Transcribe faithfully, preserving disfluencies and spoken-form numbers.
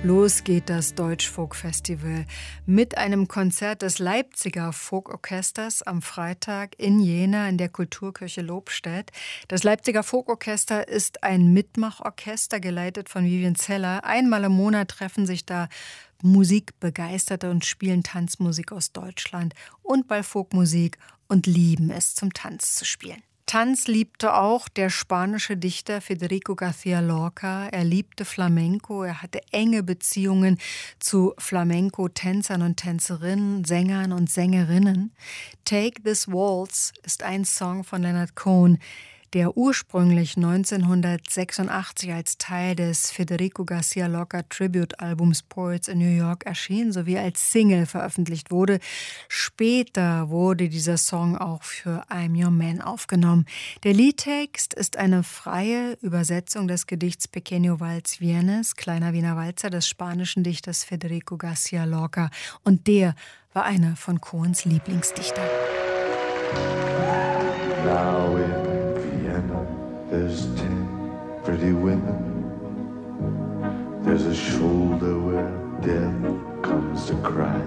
Los geht das Deutschfolk-Festival mit einem Konzert des Leipziger Folkorchesters am Freitag in Jena in der Kulturkirche Lobstedt. Das Leipziger Folkorchester ist ein Mitmachorchester, geleitet von Vivian Zeller. Einmal im Monat treffen sich da Musikbegeisterte und spielen Tanzmusik aus Deutschland und bei Folkmusik und lieben es, zum Tanz zu spielen. Tanz liebte auch der spanische Dichter Federico García Lorca. Er liebte Flamenco, er hatte enge Beziehungen zu Flamenco-Tänzern und Tänzerinnen, Sängern und Sängerinnen. Take This Waltz ist ein Song von Leonard Cohen, der ursprünglich neunzehnhundertsechsundachtzig als Teil des Federico García Lorca Tribute-Albums Poets in New York erschien, sowie als Single veröffentlicht wurde. Später wurde dieser Song auch für I'm Your Man aufgenommen. Der Liedtext ist eine freie Übersetzung des Gedichts Pequeño Vals Vienes, Kleiner Wiener Walzer, des spanischen Dichters Federico García Lorca. Und der war einer von Cohens Lieblingsdichtern. Now in Vienna, there's ten pretty women. There's a shoulder where death comes to cry.